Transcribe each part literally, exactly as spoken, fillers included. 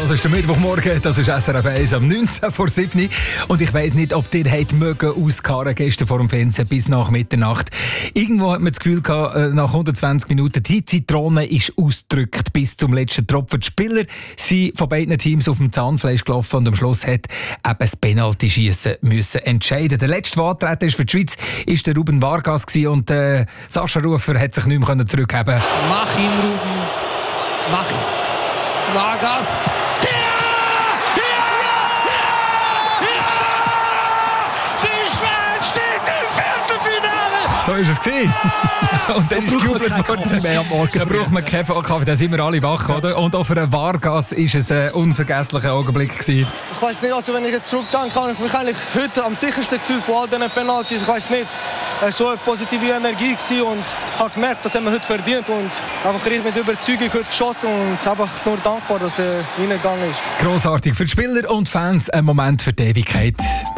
Das ist der Mittwochmorgen, das ist S R F eins am neunzehn vor sieben. Und ich weiss nicht, ob ihr habt mögen auskarren gestern vor dem Fernsehen bis nach Mitternacht. Irgendwo hat man das Gefühl gehabt, nach hundertzwanzig Minuten, die Zitrone ist ausgedrückt bis zum letzten Tropfen. Die Spieler sind von beiden Teams auf dem Zahnfleisch gelaufen und am Schluss hat eben das Penalty-Schiessen müssen entscheiden. Der letzte, der antreten ist für die Schweiz, ist der Ruben Vargas gewesen und äh, Sascha Rufer hat sich nicht mehr zurückgeben. Mach ihn, Ruben. Mach ihn. Vargas. So ist es gewesen. Und dann ist gejubelt worden. Da braucht man keinen Kaffee, da sind wir alle wach, oder? Und auch für einen Vargas ist es ein unvergesslicher Augenblick gewesen. Ich weiss nicht, also wenn ich jetzt zurückdenke, kann ich mich eigentlich heute am sichersten gefühlt von all diesen Penalties. Ich weiss nicht, es war so eine positive Energie gewesen und ich habe gemerkt, das haben wir heute verdient und einfach richtig mit Überzeugung heute geschossen und einfach nur dankbar, dass er reingegangen ist. Grossartig für die Spieler und Fans, ein Moment für die Ewigkeit.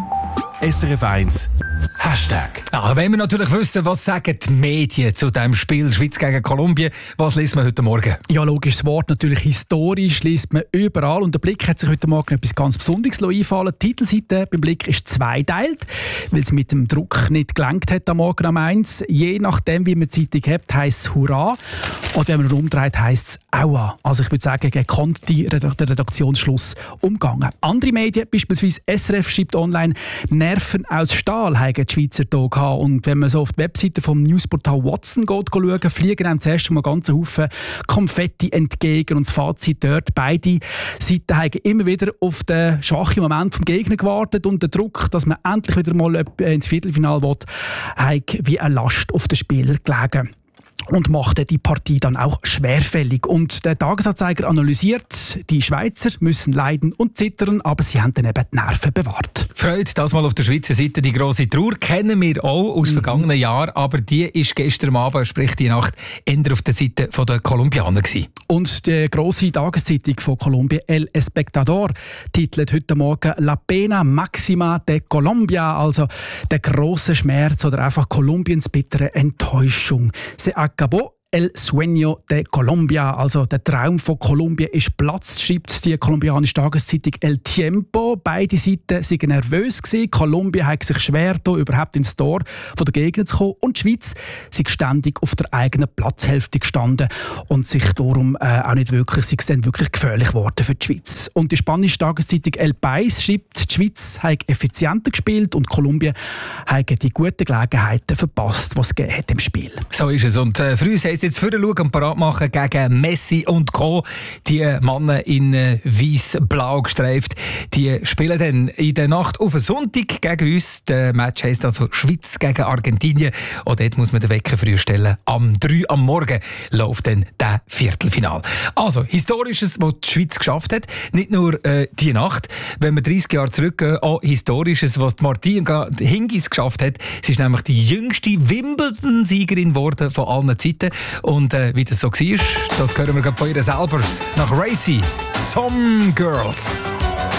S R F eins Hashtag. Ja, wenn wir natürlich wissen, was sagen die Medien zu diesem Spiel Schweiz gegen Kolumbien, was liest man heute Morgen? Ja, logisch, das Wort natürlich historisch liest man überall und der Blick hat sich heute Morgen etwas ganz Besonderes einfallen. Die Titelseite beim Blick ist zweiteilt, weil es mit dem Druck nicht gelangt hat am Morgen um eins. Je nachdem, wie man die Zeitung hat, heisst es Hurra und wenn man umdreht, heisst es Aua. Also ich würde sagen, gekonnt der Redaktionsschluss umgegangen. Andere Medien, beispielsweise S R F, schreibt online, Nerven aus Stahl haben die Schweizer hier gehabt. Und wenn man so auf die Webseite vom Newsportal Watson geht, schaut, fliegen einem zuerst mal ganz Haufen Konfetti entgegen. Und das Fazit dort, beide Seiten haben immer wieder auf den schwachen Moment vom Gegner gewartet und der Druck, dass man endlich wieder mal ins Viertelfinale will, hat wie eine Last auf den Spieler gelegen. Und machte die Partie dann auch schwerfällig. Und der Tagesanzeiger analysiert, die Schweizer müssen leiden und zittern, aber sie haben dann eben die Nerven bewahrt. Freude, das mal auf der Schweizer Seite, die grosse Trauer, kennen wir auch aus mhm. vergangenen Jahren, aber die ist gestern Abend, sprich die Nacht, eher auf der Seite der Kolumbianer gewesen. Und die grosse Tageszeitung von Kolumbien, El Espectador, titelt heute Morgen «La pena maxima de Colombia», also der grosse Schmerz oder einfach Kolumbiens bittere Enttäuschung. Se acabó El Sueño de Colombia, also der Traum von Kolumbien ist Platz, schreibt die kolumbianische Tageszeitung El Tiempo. Beide Seiten waren nervös gewesen. Kolumbien hat sich schwer getan, überhaupt ins Tor der Gegner zu kommen. Und die Schweiz ist ständig auf der eigenen Platzhälfte gestanden und sich darum äh, auch nicht wirklich, sie sind wirklich gefährlich geworden für die Schweiz. Und die spanische Tageszeitung El País schreibt, die Schweiz hat effizienter gespielt und Kolumbien hat die guten Gelegenheiten verpasst, die es gegeben hat im Spiel. So ist es. Und äh, für uns heisst jetzt für den Schauen und parat machen gegen Messi und Co. Die Männer in äh, weiss-blau gestreift, die spielen dann in der Nacht auf den Sonntag gegen uns. Der Match heisst also Schweiz gegen Argentinien. Und dort muss man den Wecker früh stellen. Am drei am Morgen läuft dann der Viertelfinal. Also, Historisches, was die Schweiz geschafft hat. Nicht nur äh, die Nacht. Wenn wir dreißig Jahre zurückgehen, auch Historisches, was die Martina Hingis geschafft hat. Sie ist nämlich die jüngste Wimbledon-Siegerin geworden von allen Zeiten. Und äh, wie das so war, das hören wir von ihr selber nach Racy. Some Girls.